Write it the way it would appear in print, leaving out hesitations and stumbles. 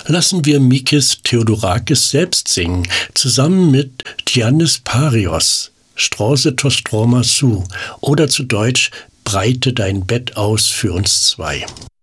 lassen wir Mikis Theodorakis selbst singen, zusammen mit Giannis Parios, Strose to stroma su, oder zu Deutsch Breite dein Bett aus für uns zwei.